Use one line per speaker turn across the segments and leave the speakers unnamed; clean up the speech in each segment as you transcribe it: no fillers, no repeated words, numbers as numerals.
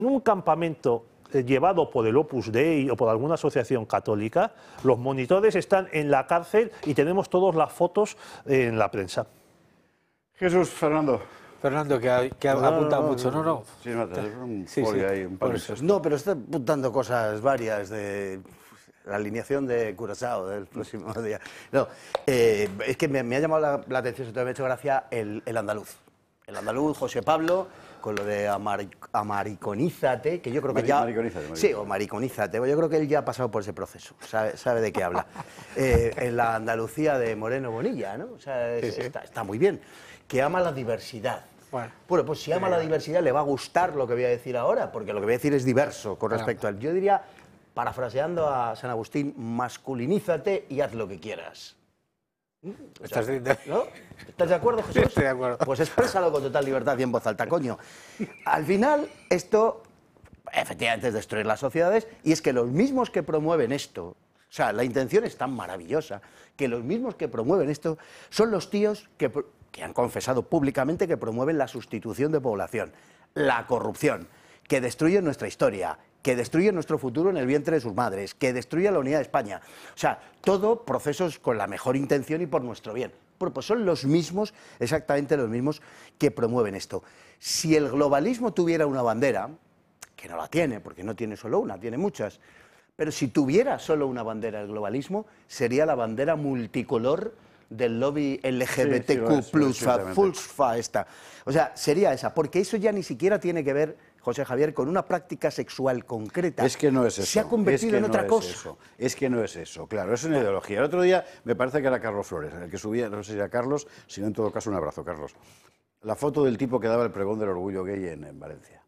un campamento llevado por el Opus Dei o por alguna asociación católica, los monitores están en la cárcel y tenemos todas las fotos en la prensa.
Jesús, Fernando.
Fernando, que ha apuntado mucho, ¿no?
Sí, un folio ahí, un palimpsesto.
No, pero está apuntando cosas varias de la alineación de Curazao del próximo día. No, es que me ha llamado la atención, sobre todo me ha hecho gracia el andaluz. El andaluz, José Pablo, con lo de amariconízate, que yo creo que ya...
Mariconízate.
Sí, o mariconízate. Yo creo que él ya ha pasado por ese proceso, sabe de qué habla. En la Andalucía de Moreno Bonilla, ¿no? O sea, está muy bien. Que ama la diversidad. Bueno, pues si ama la diversidad le va a gustar lo que voy a decir ahora, porque lo que voy a decir es diverso con respecto a él. Yo diría, parafraseando a San Agustín, masculinízate y haz lo que quieras. O sea, ¿no? ¿Estás de acuerdo, Jesús?
Estoy de acuerdo.
Pues exprésalo con total libertad y en voz alta, coño. Al final, esto efectivamente es destruir las sociedades, y es que los mismos que promueven esto, o sea, la intención es tan maravillosa, que los mismos que promueven esto son los tíos que han confesado públicamente que promueven la sustitución de población, la corrupción, que destruyen nuestra historia, que destruyen nuestro futuro en el vientre de sus madres, que destruyen la unidad de España. O sea, todo procesos con la mejor intención y por nuestro bien. Bueno, pues son los mismos, exactamente los mismos, que promueven esto. Si el globalismo tuviera una bandera, que no la tiene, porque no tiene solo una, tiene muchas, pero si tuviera solo una bandera el globalismo, sería la bandera multicolor del lobby LGBTQ+, FULSFA esta. O sea, sería esa, porque eso ya ni siquiera tiene que ver, José Javier, con una práctica sexual concreta.
Es que no es eso.
Se ha convertido en otra cosa.
Es que no es eso, claro, es una ideología. El otro día me parece que era Carlos Flores, el que subía, no sé si era Carlos, sino en todo caso un abrazo, Carlos. La foto del tipo que daba el pregón del orgullo gay en Valencia.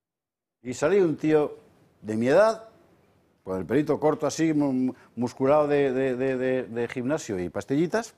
Y salía un tío de mi edad, con el pelito corto así, musculado de gimnasio y pastillitas,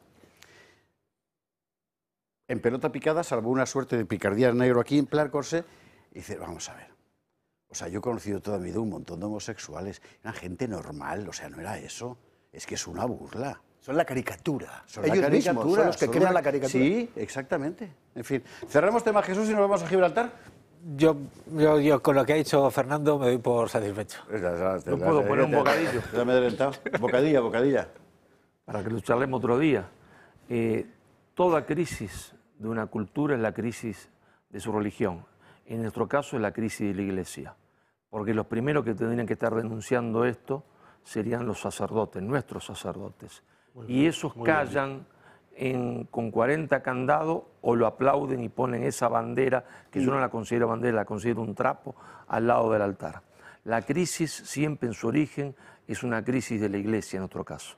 en pelota picada, salvo una suerte de picardía negro aquí en plan corsé, y dice, vamos a ver, o sea, yo he conocido toda mi vida un montón de homosexuales, era gente normal, o sea, no era eso, es que es una burla.
Son la caricatura.
Son ellos mismos son los que crean la caricatura. Sí, exactamente. En fin, cerramos tema Jesús y nos vamos a Gibraltar.
Yo con lo que ha dicho Fernando me doy por satisfecho.
No puedo poner un bocadillo.
Bocadilla.
Para que lo charlemos otro día. Toda crisis de una cultura es la crisis de su religión. En nuestro caso es la crisis de la Iglesia. Porque los primeros que tendrían que estar denunciando esto serían los sacerdotes, nuestros sacerdotes. Y esos callan con 40 candados o lo aplauden y ponen esa bandera, que yo no la considero bandera, la considero un trapo, al lado del altar. La crisis siempre en su origen es una crisis de la Iglesia en nuestro caso.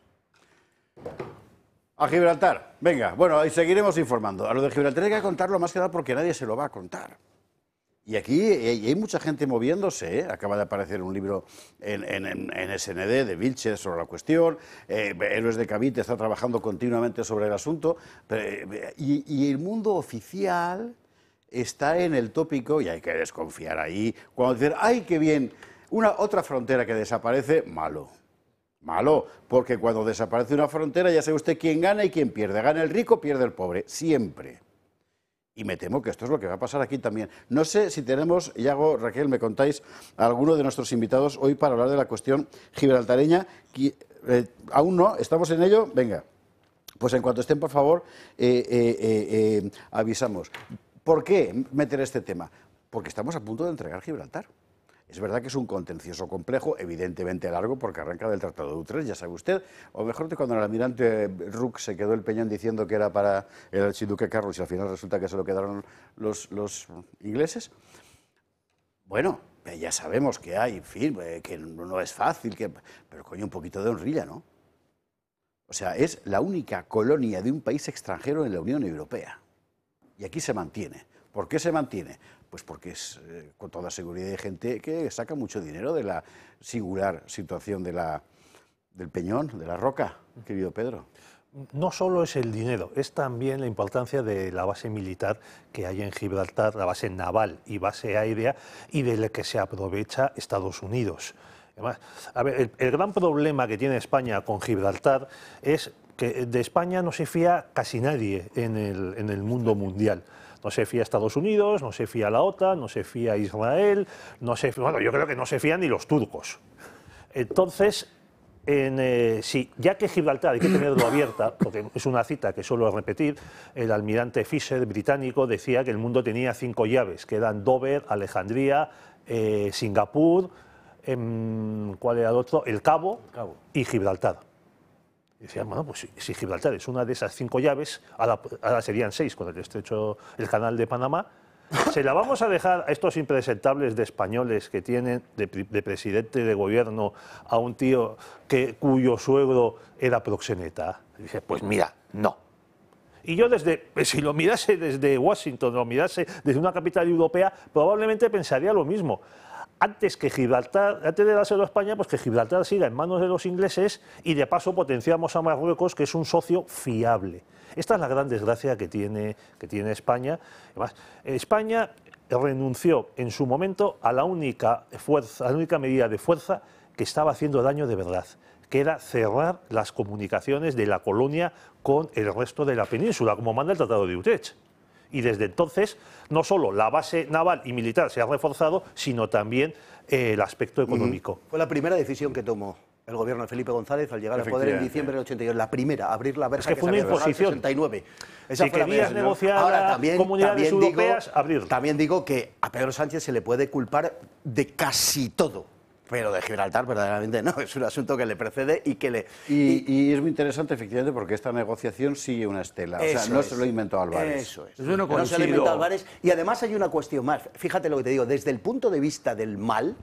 A Gibraltar, venga, bueno, ahí seguiremos informando. A lo de Gibraltar hay que contarlo más que nada porque nadie se lo va a contar. Y aquí hay mucha gente moviéndose, ¿eh? Acaba de aparecer un libro en SND de Vilches sobre la cuestión, Héroes de Cavite está trabajando continuamente sobre el asunto, y el mundo oficial está en el tópico, y hay que desconfiar ahí, cuando dicen, ¡ay, qué bien! Otra frontera que desaparece, malo. Malo, porque cuando desaparece una frontera ya sabe usted quién gana y quién pierde. Gana el rico, pierde el pobre, siempre. Y me temo que esto es lo que va a pasar aquí también. No sé si tenemos, Iago, Raquel, me contáis a alguno de nuestros invitados hoy para hablar de la cuestión gibraltareña. Aún no, estamos en ello, venga. Pues en cuanto estén, por favor, avisamos. ¿Por qué meter este tema? Porque estamos a punto de entregar Gibraltar. Es verdad que es un contencioso complejo, evidentemente largo, porque arranca del Tratado de Utrecht, ya sabe usted. O mejor que cuando el almirante Rooke se quedó el peñón diciendo que era para el archiduque Carlos y al final resulta que se lo quedaron los ingleses. Bueno, ya sabemos que hay, en fin, que no es fácil, pero coño, un poquito de honrilla, ¿no? O sea, es la única colonia de un país extranjero en la Unión Europea. Y aquí se mantiene. ¿Por qué se mantiene? Pues porque es con toda seguridad hay gente que saca mucho dinero de la singular situación del Peñón, de la Roca, querido Pedro.
No solo es el dinero, es también la importancia de la base militar que hay en Gibraltar, la base naval y base aérea, y de la que se aprovecha Estados Unidos. Además, a ver, el gran problema que tiene España con Gibraltar es que de España no se fía casi nadie en el mundo mundial. No se fía a Estados Unidos, no se fía a la OTAN, no se fía a Israel, bueno, yo creo que no se fían ni los turcos. Entonces, sí, ya que Gibraltar hay que tenerlo abierta, porque es una cita que suelo repetir, el almirante Fisher, británico, decía que el mundo tenía 5 llaves, que eran Dover, Alejandría, Singapur, ¿cuál era el otro? El Cabo y Gibraltar. Y decían, bueno, pues si Gibraltar es una de esas 5 llaves, ahora serían 6 con el estrecho, el canal de Panamá, se la vamos a dejar a estos impresentables de españoles que tienen de presidente de gobierno a un tío cuyo suegro era proxeneta. Y dice, pues mira, no. Y yo si lo mirase desde Washington, lo mirase desde una capital europea, probablemente pensaría lo mismo. Antes de dárselo a España, pues que Gibraltar siga en manos de los ingleses y de paso potenciamos a Marruecos, que es un socio fiable. Esta es la gran desgracia que tiene España. Además, España renunció en su momento a la única medida de fuerza que estaba haciendo daño de verdad, que era cerrar las comunicaciones de la colonia con el resto de la península, como manda el Tratado de Utrecht. Y desde entonces, no solo la base naval y militar se ha reforzado, sino también el aspecto económico.
Fue la primera decisión que tomó el gobierno de Felipe González al llegar al poder en diciembre del 82. La primera, abrir la verja
que fue una imposición.
69.
Esa si querías negociar
ahora,
comunidades europeas, abrirlo.
También digo que a Pedro Sánchez se le puede culpar de casi todo. Pero de Gibraltar verdaderamente no, es un asunto que le precede y que le...
Y es muy interesante, efectivamente, porque esta negociación sigue una estela. O sea, no se lo inventó Álvarez.
Eso es. No se lo inventó Álvarez. Y además hay una cuestión más. Fíjate lo que te digo, desde el punto de vista del mal,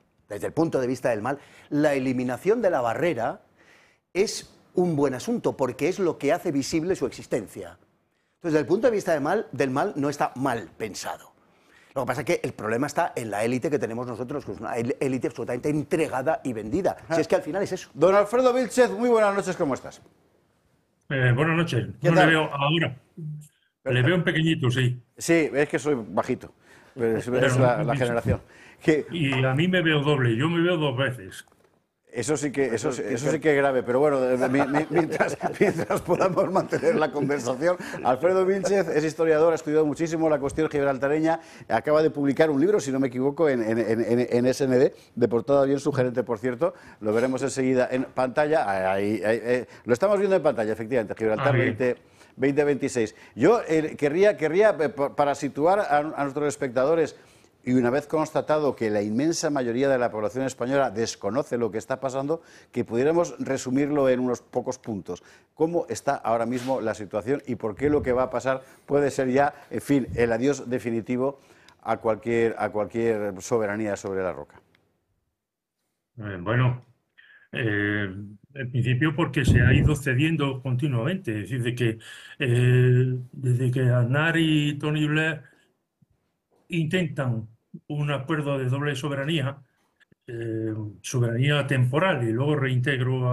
la eliminación de la barrera es un buen asunto, porque es lo que hace visible su existencia. Entonces, desde el punto de vista del mal no está mal pensado. Lo que pasa es que el problema está en la élite que tenemos nosotros, que es una élite absolutamente entregada y vendida. Si es que al final es eso.
Don Alfredo Vilchez, muy buenas noches, ¿cómo estás?
Buenas noches. No le veo ahora. Le veo un pequeñito, sí.
Sí, es que soy bajito. Es la generación.
Y a mí me veo doble. Yo me veo 2 veces.
Eso sí que es grave, pero bueno, mientras podamos mantener la conversación. Alfredo Vilchez es historiador, ha estudiado muchísimo la cuestión gibraltareña, acaba de publicar un libro, si no me equivoco, en SND, de portada bien sugerente, por cierto, lo veremos enseguida en pantalla. Lo estamos viendo en pantalla, efectivamente, Gibraltar 2026. Yo querría, para situar a nuestros espectadores, y una vez constatado que la inmensa mayoría de la población española desconoce lo que está pasando, que pudiéramos resumirlo en unos pocos puntos. ¿Cómo está ahora mismo la situación y por qué lo que va a pasar puede ser ya, en fin, el adiós definitivo a cualquier soberanía sobre la roca?
Bueno, en principio porque se ha ido cediendo continuamente. Es decir, desde que Aznar y Tony Blair intentan un acuerdo de doble soberanía, soberanía temporal, y luego reintegro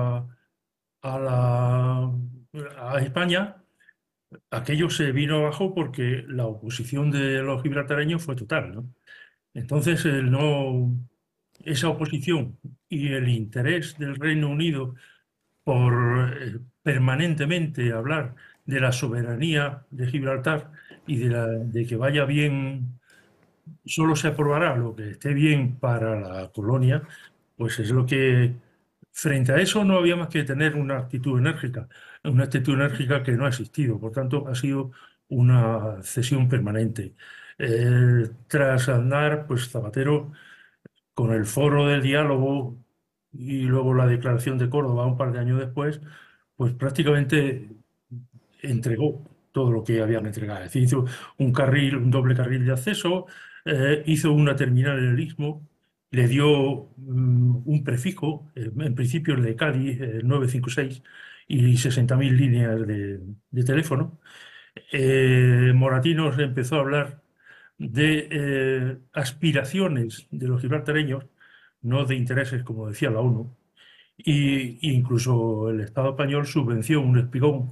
a España, aquello se vino abajo porque la oposición de los gibraltareños fue total, ¿no? Entonces, esa oposición y el interés del Reino Unido por permanentemente hablar de la soberanía de Gibraltar y de que vaya bien, solo se aprobará lo que esté bien para la colonia, pues es lo que, frente a eso no había más que tener una actitud enérgica que no ha existido, por tanto ha sido una cesión permanente. Tras Aznar, pues Zapatero, con el foro del diálogo y luego la declaración de Córdoba un par de años después, pues prácticamente entregó todo lo que habían entregado. Es decir, hizo un doble carril de acceso, hizo una terminal en el Istmo, le dio un prefijo, en principio el de Cádiz, 956, y 60.000 líneas de teléfono. Moratinos empezó a hablar de aspiraciones de los gibraltareños, no de intereses, como decía la ONU, y incluso el Estado español subvenció un espigón,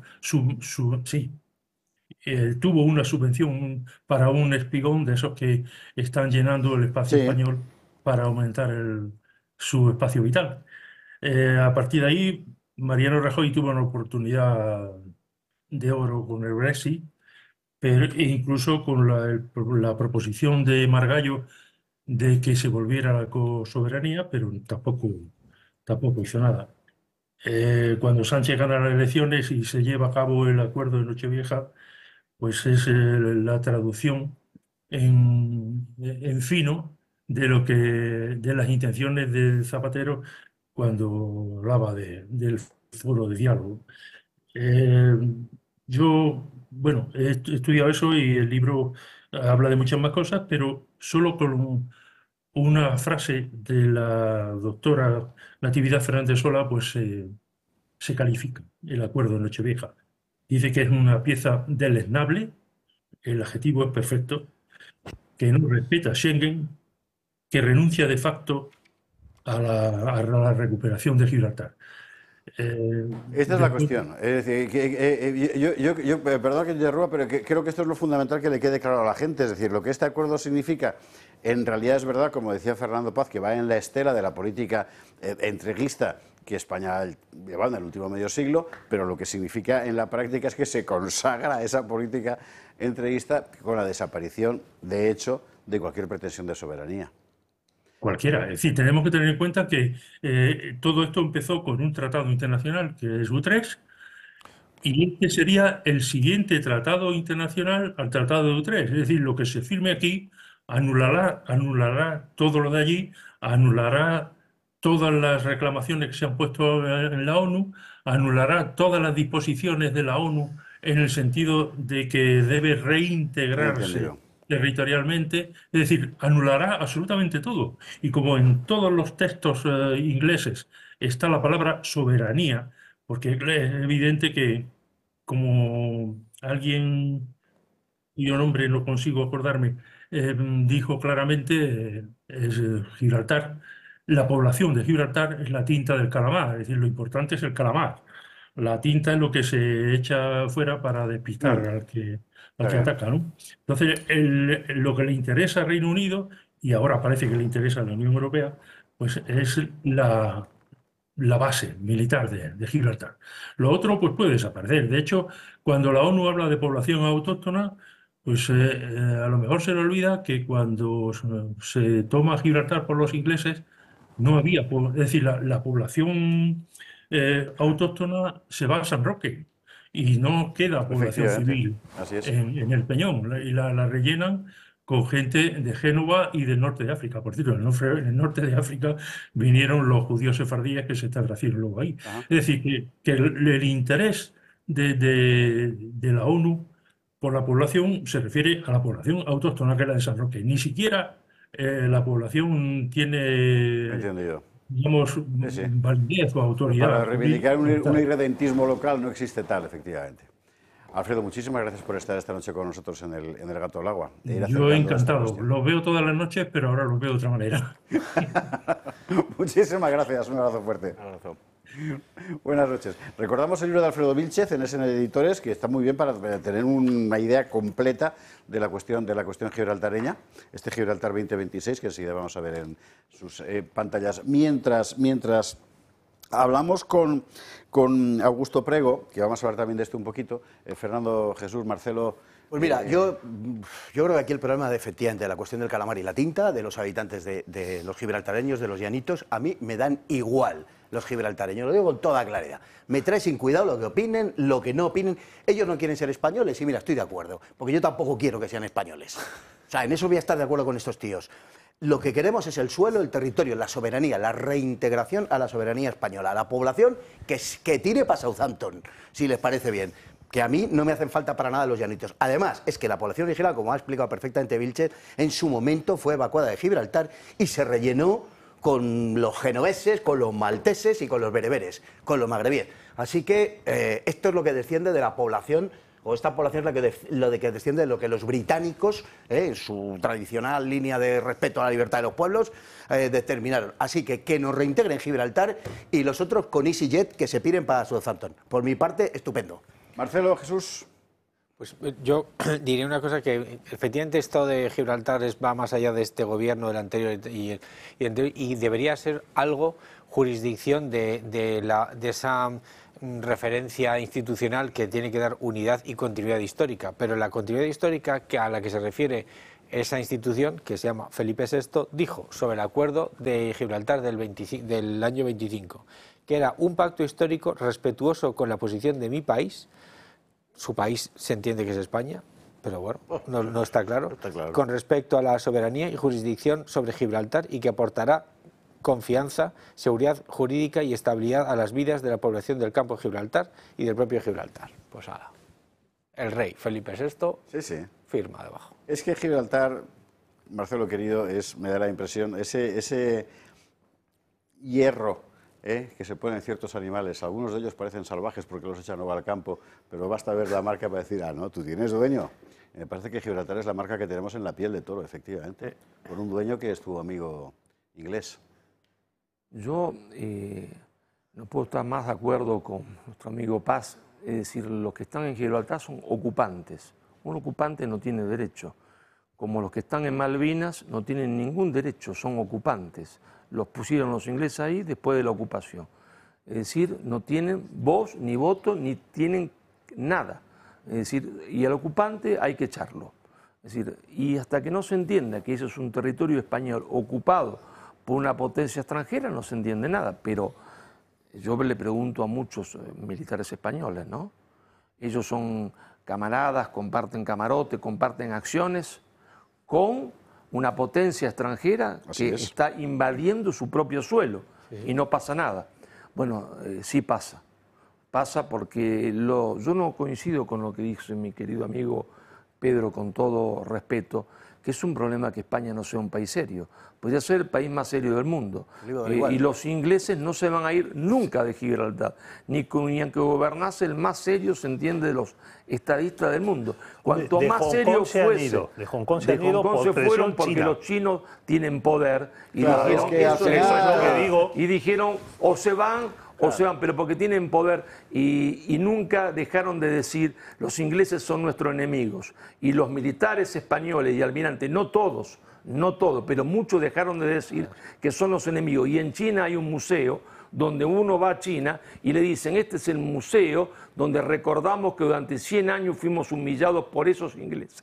tuvo una subvención para un espigón de esos que están llenando el espacio español para aumentar su espacio vital. A partir de ahí, Mariano Rajoy tuvo una oportunidad de oro con el Brexit, pero incluso con la proposición de Margallo de que se volviera a la cosoberanía, pero tampoco hizo nada. Cuando Sánchez gana las elecciones y se lleva a cabo el acuerdo de Nochevieja, pues es la traducción en fino de las intenciones de Zapatero cuando hablaba del foro de diálogo. Eh, yo, bueno, he estudiado eso y el libro habla de muchas más cosas, pero solo con una frase de la doctora Natividad Fernández Sola, pues se califica el acuerdo de Nochevieja. Dice que es una pieza deleznable, el adjetivo es perfecto, que no respeta Schengen, que renuncia de facto a la recuperación de Gibraltar.
Esta es la
Después,
cuestión. Es decir, perdón que te interrumpa, pero creo que esto es lo fundamental que le quede claro a la gente. Es decir, lo que este acuerdo significa, en realidad es verdad, como decía Fernando Paz, que va en la estela de la política entreguista que España lleva en el último medio siglo, pero lo que significa en la práctica es que se consagra esa política entreguista con la desaparición, de hecho, de cualquier pretensión de soberanía.
cualquiera. Es decir, tenemos que tener en cuenta que todo esto empezó con un tratado internacional que es Utrecht, y este sería el siguiente tratado internacional al Tratado de Utrecht. Es decir, lo que se firme aquí anulará todo lo de allí, anulará todas las reclamaciones que se han puesto en la ONU, anulará todas las disposiciones de la ONU en el sentido de que debe reintegrarse
Entendido.
territorialmente, es decir, anulará absolutamente todo. Y como en todos los textos ingleses está la palabra soberanía, porque es evidente que, como alguien cuyo nombre no consigo acordarme, dijo claramente, es Gibraltar, la población de Gibraltar es la tinta del calamar, es decir, lo importante es el calamar. La tinta es lo que se echa fuera para despistar al que
Está bien.
ataca, ¿no? Entonces, lo que le interesa al Reino Unido, y ahora parece que le interesa a la Unión Europea, pues es la base militar de Gibraltar. Lo otro pues puede desaparecer. De hecho, cuando la ONU habla de población autóctona, pues a lo mejor se le olvida que cuando se toma Gibraltar por los ingleses, no había, es decir, la población autóctona se va a San Roque y no queda población
Efectivamente,
civil
así es.
en el Peñón y la rellenan con gente de Génova y del norte de África. Por cierto, en el norte de África vinieron los judíos sefardíes que se establecieron luego ahí.
Ajá.
Es decir, que el interés de la ONU por la población se refiere a la población autóctona que era de San Roque. Ni siquiera la población tiene,
Entendido.
digamos,
Sí, sí.
validez o
Para
autoridad.
reivindicar un irredentismo local no existe tal, efectivamente. Alfredo, muchísimas gracias por estar esta noche con nosotros en el Gato al Agua. E ir
Yo
acercando esta
encantado.
cuestión.
Los veo todas las noches, pero ahora los veo de otra manera.
Muchísimas gracias, un abrazo fuerte. Buenas noches. Recordamos el libro de Alfredo Vílchez en SN Editores, que está muy bien para tener una idea completa de la cuestión gibraltareña, este Gibraltar 2026, que enseguida vamos a ver en sus pantallas. Mientras hablamos con Augusto Prego, que vamos a hablar también de esto un poquito, Fernando, Jesús, Marcelo.
Pues mira, yo creo que aquí el problema de, efectivamente, de la cuestión del calamar y la tinta, de los habitantes de los gibraltareños, de los llanitos, a mí me dan igual los gibraltareños, lo digo con toda claridad. Me trae sin cuidado lo que opinen, lo que no opinen. Ellos no quieren ser españoles y mira, estoy de acuerdo, porque yo tampoco quiero que sean españoles. O sea, en eso voy a estar de acuerdo con estos tíos. Lo que queremos es el suelo, el territorio, la soberanía, la reintegración a la soberanía española, a la población que tire para Southampton, si les parece bien. Que a mí no me hacen falta para nada los llanitos. Además, es que la población original, como ha explicado perfectamente Vílchez, en su momento fue evacuada de Gibraltar y se rellenó con los genoveses, con los malteses y con los bereberes, con los magrebíes. Así que esto es lo que desciende de la población, o esta población es lo que desciende de lo que los británicos, en su tradicional línea de respeto a la libertad de los pueblos, determinaron. Así que nos reintegren Gibraltar y los otros con EasyJet que se piren para Southampton. Por mi parte, estupendo.
Marcelo, Jesús.
Pues yo diré una cosa, que efectivamente esto de Gibraltar va más allá de este gobierno, del anterior y debería ser algo, jurisdicción de esa referencia institucional que tiene que dar unidad y continuidad histórica. Pero la continuidad histórica a la que se refiere esa institución, que se llama Felipe VI, dijo sobre el acuerdo de Gibraltar del año 25, que era un pacto histórico respetuoso con la posición de mi país. Su país se entiende que es España, pero bueno, no está claro,
Está claro.
con respecto a la soberanía y jurisdicción sobre Gibraltar, y que aportará confianza, seguridad jurídica y estabilidad a las vidas de la población del campo de Gibraltar y del propio Gibraltar. Pues ala, el rey Felipe VI
Sí, sí.
firma debajo.
Es que Gibraltar, Marcelo querido, me da la impresión, ese hierro que se ponen ciertos animales, algunos de ellos parecen salvajes porque los echan luego al campo, pero basta ver la marca para decir, ah, no, tú tienes dueño. Me parece que Gibraltar es la marca que tenemos en la piel de toro, efectivamente, con un dueño que es tu amigo inglés.
Yo no puedo estar más de acuerdo con nuestro amigo Paz. Es decir, los que están en Gibraltar son ocupantes. Un ocupante no tiene derecho. Como los que están en Malvinas no tienen ningún derecho, son ocupantes. Los pusieron los ingleses ahí después de la ocupación. Es decir, no tienen voz, ni voto, ni tienen nada. Es decir, y al ocupante hay que echarlo. Es decir, y hasta que no se entienda que eso es un territorio español ocupado por una potencia extranjera, no se entiende nada. Pero yo le pregunto a muchos militares españoles, ¿no? Ellos son camaradas, comparten camarote, comparten acciones con una potencia extranjera que está invadiendo su propio suelo y no pasa nada. Bueno, sí pasa. Pasa porque yo no coincido con lo que dice mi querido amigo Pedro, con todo respeto, que es un problema que España no sea un país serio. Podría ser el país más serio del mundo. Y los ingleses no se van a ir nunca de Gibraltar, ni aunque gobernase el más serio, se entiende, de los estadistas del mundo. Cuanto
de
más
Hong
serio
Kong se han
fuese,
ido. De Hong Kong se han ido por
se
presión
fueron porque
china.
los chinos tienen poder y
Claro,
dijeron,
es que al
eso
final-
es
lo que digo.
y dijeron, o se van o se van, pero porque tienen poder, y nunca dejaron de decir los ingleses son nuestros enemigos, y los militares españoles y almirantes, no todos, pero muchos dejaron de decir que son los enemigos. Y en China hay un museo donde uno va a China y le dicen, este es el museo donde recordamos que durante 100 años fuimos humillados por esos ingleses.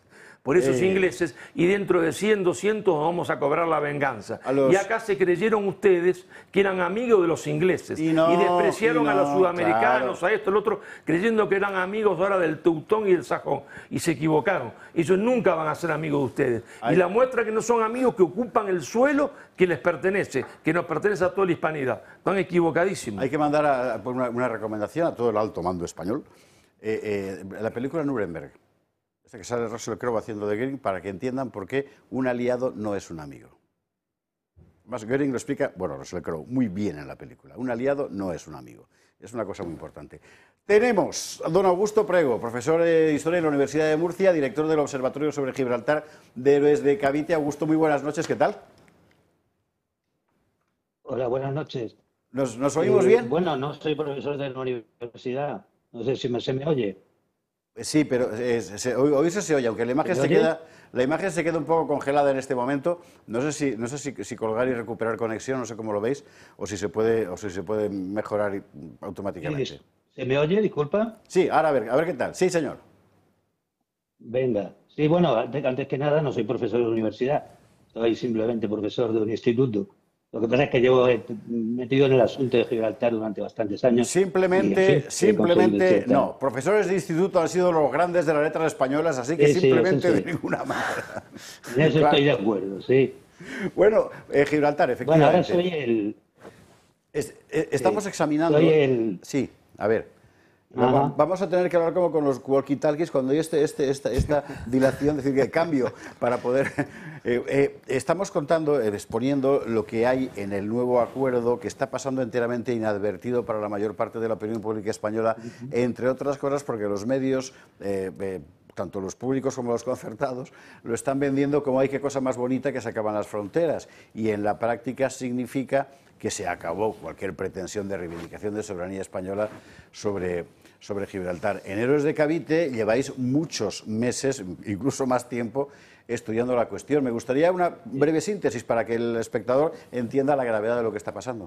Y dentro de 100, 200 vamos a cobrar la venganza. Y acá se creyeron ustedes que eran amigos de los ingleses y despreciaron a los sudamericanos, a esto, al otro, creyendo que eran amigos ahora del teutón y del sajón, y se equivocaron. Ellos nunca van a ser amigos de ustedes. Y la muestra que no son amigos, que ocupan el suelo que les pertenece, que nos pertenece a toda la hispanidad. Están equivocadísimos.
Hay que mandar una recomendación a todo el alto mando español. La película Nuremberg. Que sale Russell Crowe haciendo de Goering, para que entiendan por qué un aliado no es un amigo. Más Goering lo explica, bueno, Russell Crowe, muy bien en la película. Un aliado no es un amigo. Es una cosa muy importante. Tenemos a don Augusto Prego, profesor de Historia en la Universidad de Murcia, director del Observatorio sobre Gibraltar de Héroes de Cavite. Augusto, muy buenas noches, ¿qué tal?
Hola, buenas noches.
¿Nos oímos bien?
Bueno, no soy profesor de la universidad. No sé si se me oye.
Sí, pero oírse se oye, aunque la imagen se queda un poco congelada en este momento. No sé si colgar y recuperar conexión, no sé cómo lo veis, o si se puede mejorar automáticamente.
¿Se me oye? Disculpa.
Sí, ahora a ver qué tal. Sí, señor.
Venga. Sí, bueno, antes que nada no soy profesor de universidad, soy simplemente profesor de un instituto. Lo que pasa es que llevo metido en el asunto de Gibraltar durante bastantes años.
Simplemente, no. Profesores de instituto han sido los grandes de las letras españolas, así que simplemente de ninguna manera.
En eso estoy de acuerdo, sí.
Bueno, Gibraltar, efectivamente.
Bueno, ahora soy el...
Estamos examinando... Sí, a ver. Vamos a tener que hablar como con los walkie-talkies cuando hay esta dilación, es decir, que cambio para poder... estamos contando, exponiendo lo que hay en el nuevo acuerdo que está pasando enteramente inadvertido para la mayor parte de la opinión pública española, entre otras cosas porque los medios... tanto los públicos como los concertados, lo están vendiendo como hay que cosa más bonita que se acaban las fronteras, y en la práctica significa que se acabó cualquier pretensión de reivindicación de soberanía española sobre sobre Gibraltar. En Héroes de Cavite lleváis muchos meses, incluso más tiempo, estudiando la cuestión. Me gustaría una breve síntesis para que el espectador entienda la gravedad de lo que está pasando.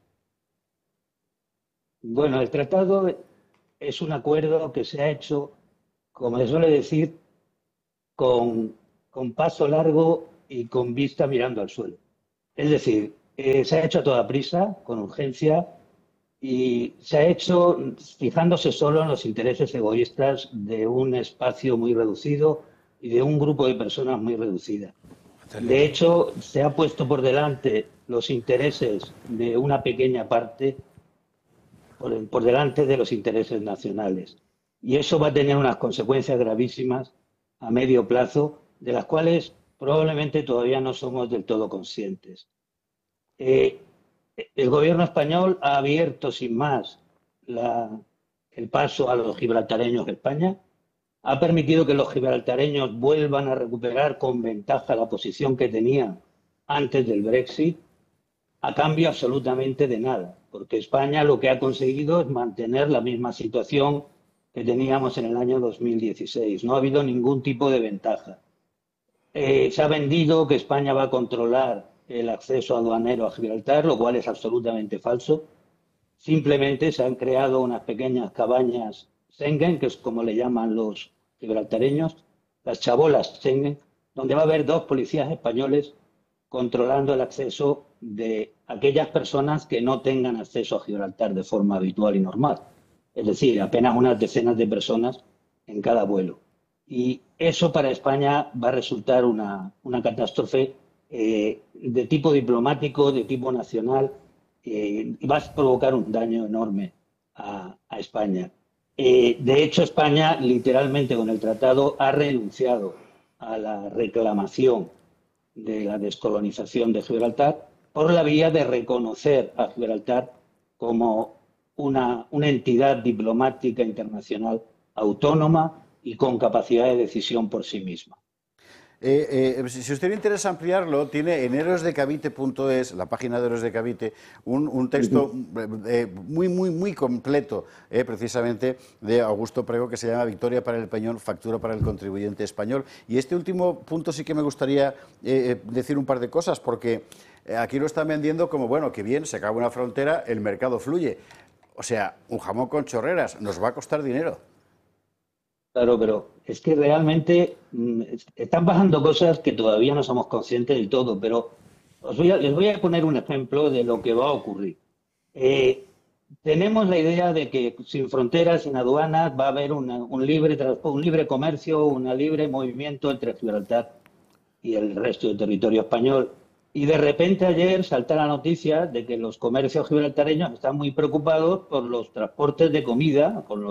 Bueno, el tratado es un acuerdo que se ha hecho, como se suele decir, con paso largo y con vista mirando al suelo. Es decir, se ha hecho a toda prisa, con urgencia, y se ha hecho fijándose solo en los intereses egoístas de un espacio muy reducido y de un grupo de personas muy reducida. De hecho, se ha puesto por delante los intereses de una pequeña parte por delante de los intereses nacionales. Y eso va a tener unas consecuencias gravísimas a medio plazo, de las cuales probablemente todavía no somos del todo conscientes. El gobierno español ha abierto sin más el paso a los gibraltareños de España, ha permitido que los gibraltareños vuelvan a recuperar con ventaja la posición que tenían antes del Brexit, a cambio absolutamente de nada, porque España lo que ha conseguido es mantener la misma situación que teníamos en el año 2016. No ha habido ningún tipo de ventaja. Se ha vendido que España va a controlar el acceso aduanero a Gibraltar, lo cual es absolutamente falso. Simplemente se han creado unas pequeñas cabañas Schengen, que es como le llaman los gibraltareños, las chabolas Schengen, donde va a haber 2 policías españoles controlando el acceso de aquellas personas que no tengan acceso a Gibraltar de forma habitual y normal. Es decir, apenas unas decenas de personas en cada vuelo. Y eso para España va a resultar una catástrofe de tipo diplomático, de tipo nacional, y va a provocar un daño enorme a España. De hecho, España, literalmente con el tratado, ha renunciado a la reclamación de la descolonización de Gibraltar por la vía de reconocer a Gibraltar como una entidad diplomática internacional autónoma y con capacidad de decisión por sí misma.
Si usted le interesa ampliarlo, tiene en héroesdecavite.es, la página de Héroes de Cavite, un texto muy completo, precisamente, de Augusto Prego, que se llama Victoria para el Peñón, factura para el contribuyente español. Y este último punto sí que me gustaría decir un par de cosas, porque aquí lo están vendiendo como, bueno, que bien, se acaba una frontera, el mercado fluye. O sea, un jamón con chorreras nos va a costar dinero.
Claro, pero es que realmente están pasando cosas que todavía no somos conscientes del todo, pero les voy a poner un ejemplo de lo que va a ocurrir. Tenemos la idea de que sin fronteras, sin aduanas, va a haber un libre comercio, un libre movimiento entre Gibraltar y el resto del territorio español. Y de repente ayer salta la noticia de que los comercios gibraltareños están muy preocupados por los transportes de comida, con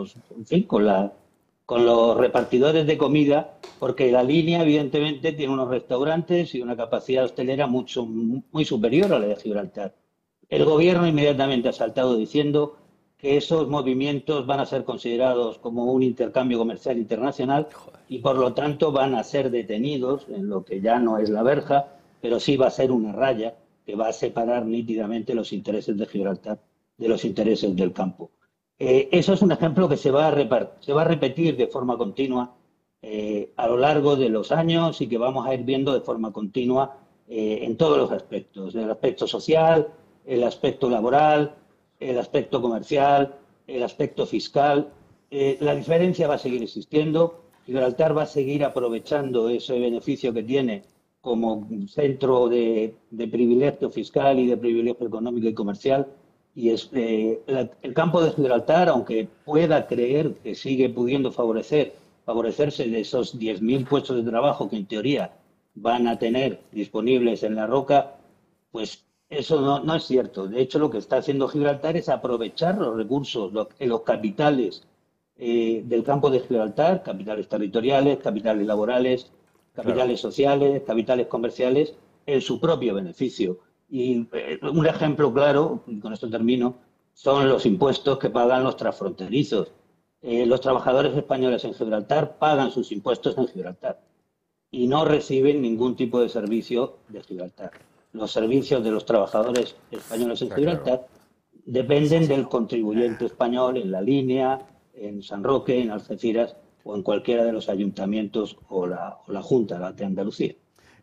los repartidores de comida, porque la línea evidentemente tiene unos restaurantes y una capacidad hostelera muy superior a la de Gibraltar. El gobierno inmediatamente ha saltado diciendo que esos movimientos van a ser considerados como un intercambio comercial internacional y por lo tanto van a ser detenidos en lo que ya no es la verja, pero sí va a ser una raya que va a separar nítidamente los intereses de Gibraltar de los intereses del campo. Eso es un ejemplo que se va a repetir de forma continua a lo largo de los años y que vamos a ir viendo de forma continua en todos los aspectos, el aspecto social, el aspecto laboral, el aspecto comercial, el aspecto fiscal. La diferencia va a seguir existiendo. Gibraltar va a seguir aprovechando ese beneficio que tiene como centro de privilegio fiscal y de privilegio económico y comercial. Y el campo de Gibraltar, aunque pueda creer que sigue pudiendo favorecerse de esos 10.000 puestos de trabajo que en teoría van a tener disponibles en la roca, pues eso no es cierto. De hecho, lo que está haciendo Gibraltar es aprovechar los recursos, los capitales del campo de Gibraltar, capitales territoriales, capitales laborales, capitales sociales, capitales comerciales, en su propio beneficio. Y un ejemplo claro, y con esto termino, son los impuestos que pagan los transfronterizos. Los trabajadores españoles en Gibraltar pagan sus impuestos en Gibraltar y no reciben ningún tipo de servicio de Gibraltar. Los servicios de los trabajadores españoles en Gibraltar dependen del contribuyente español en la línea, en San Roque, en Algeciras o en cualquiera de los ayuntamientos o la Junta de Andalucía.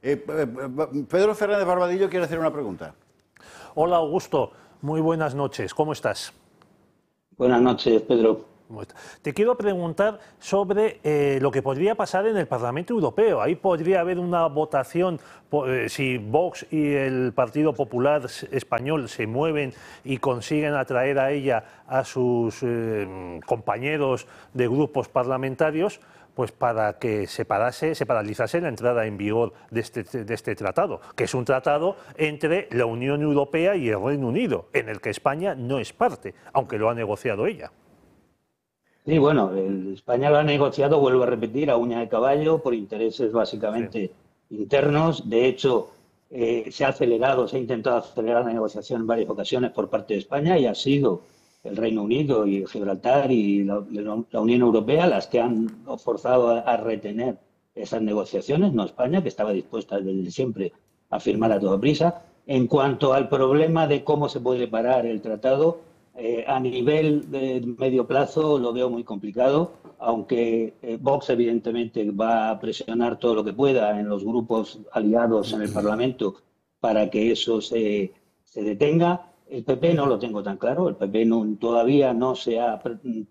Pedro Fernández Barbadillo quiere hacer una pregunta.
Hola Augusto, muy buenas noches, ¿cómo estás?
Buenas noches, Pedro.
Te quiero preguntar sobre lo que podría pasar en el Parlamento Europeo. Ahí podría haber una votación, si Vox y el Partido Popular Español se mueven y consiguen atraer a ella a sus compañeros de grupos parlamentarios, pues para que se paralizase la entrada en vigor de este tratado, que es un tratado entre la Unión Europea y el Reino Unido, en el que España no es parte, aunque lo ha negociado ella.
Sí, bueno, España lo ha negociado, vuelvo a repetir, a uña de caballo, por intereses básicamente internos. De hecho, se ha intentado acelerar la negociación en varias ocasiones por parte de España y ha sido el Reino Unido y Gibraltar y la Unión Europea las que han forzado a retener esas negociaciones, no España, que estaba dispuesta desde siempre a firmar a toda prisa. En cuanto al problema de cómo se puede parar el tratado, a nivel de medio plazo lo veo muy complicado, aunque Vox evidentemente va a presionar todo lo que pueda en los grupos aliados en el Parlamento para que eso se detenga. El PP no lo tengo tan claro, el PP todavía no se ha,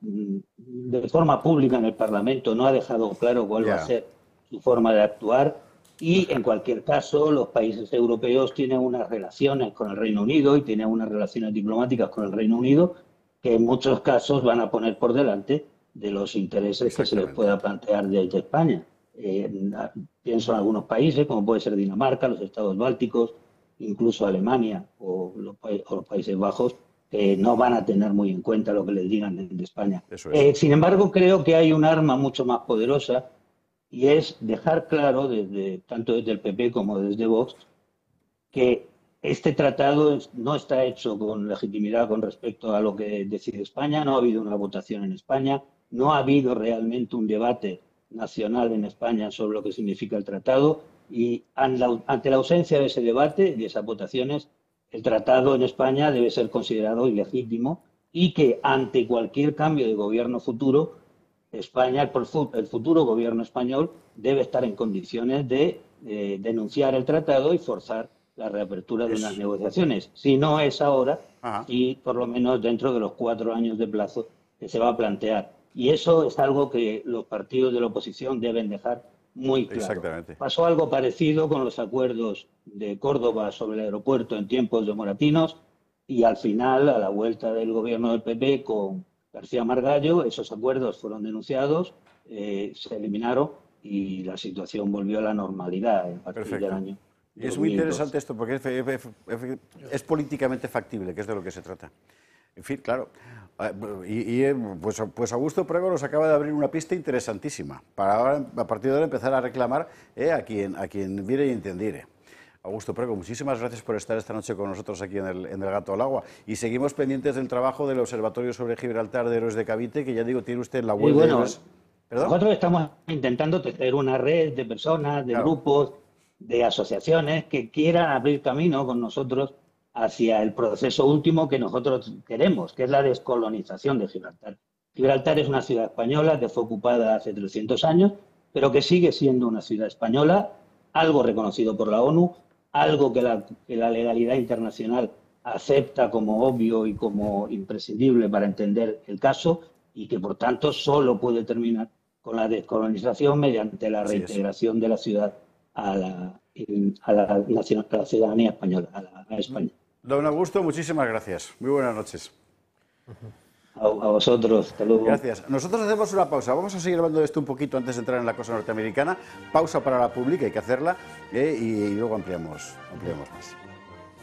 de forma pública en el Parlamento, no ha dejado claro cuál va a ser su forma de actuar. Y, en cualquier caso, los países europeos tienen unas relaciones con el Reino Unido y tienen unas relaciones diplomáticas con el Reino Unido que en muchos casos van a poner por delante de los intereses que se les pueda plantear desde España. Pienso en algunos países, como puede ser Dinamarca, los Estados Bálticos, incluso Alemania o los Países Bajos, que no van a tener muy en cuenta lo que les digan de España. Sin embargo, creo que hay un arma mucho más poderosa, y es dejar claro, tanto desde el PP como desde Vox, que este tratado no está hecho con legitimidad con respecto a lo que decide España, no ha habido una votación en España, no ha habido realmente un debate nacional en España sobre lo que significa el tratado, y ante la ausencia de ese debate, de esas votaciones, el tratado en España debe ser considerado ilegítimo y que ante cualquier cambio de gobierno futuro, España, el futuro gobierno español, debe estar en condiciones de denunciar el tratado y forzar la reapertura de unas negociaciones. Si no es ahora, y por lo menos dentro de los 4 años de plazo que se va a plantear. Y eso es algo que los partidos de la oposición deben dejar muy claro.
Exactamente.
Pasó algo parecido con los acuerdos de Córdoba sobre el aeropuerto en tiempos de Moratinos, y al final, a la vuelta del gobierno del PP con García Margallo, esos acuerdos fueron denunciados, se eliminaron y la situación volvió a la normalidad a partir del año.
Y es muy interesante esto porque es políticamente factible, que es de lo que se trata. En fin, claro. Pues Augusto Prego nos acaba de abrir una pista interesantísima para ahora, a partir de ahora, empezar a reclamar a quien viere y entendiere. Augusto Prego, muchísimas gracias por estar esta noche con nosotros aquí en el Gato al Agua. Y seguimos pendientes del trabajo del Observatorio sobre Gibraltar de Héroes de Cavite, que ya digo, tiene usted en la web de Héroes.
Nosotros estamos intentando tener una red de personas, de grupos, de asociaciones que quieran abrir camino con nosotros hacia el proceso último que nosotros queremos, que es la descolonización de Gibraltar. Gibraltar es una ciudad española que fue ocupada hace 300 años, pero que sigue siendo una ciudad española, algo reconocido por la ONU, algo que la legalidad internacional acepta como obvio y como imprescindible para entender el caso, y que por tanto solo puede terminar con la descolonización mediante la reintegración de la ciudad a la ciudadanía española, a España.
Don Augusto, muchísimas gracias. Muy buenas noches.
A vosotros, hasta luego.
Gracias. Nosotros hacemos una pausa. Vamos a seguir hablando de esto un poquito antes de entrar en la cosa norteamericana. Pausa para la pública, hay que hacerla, y luego ampliamos más.